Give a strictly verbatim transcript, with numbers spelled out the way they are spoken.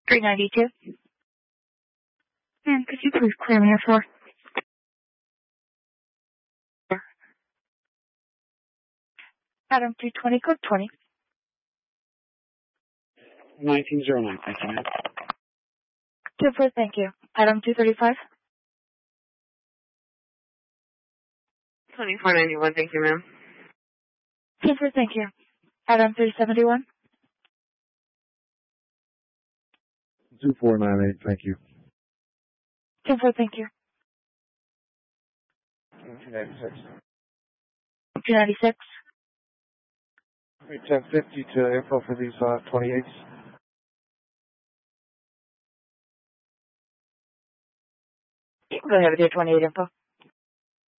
three ninety-two. And could you please clear me your floor? Adam two twenty, code twenty. nineteen oh nine, thank you, ma'am. two four, thank you. Adam two thirty-five. twenty-four ninety-one, thank you, ma'am. two four, thank you. Adam three seventy-one. two four nine eight, thank you. two four, thank you. two ninety-six. two ninety-six. ten fifty to info for these uh, twenty-eights. Go ahead with your twenty-eight info.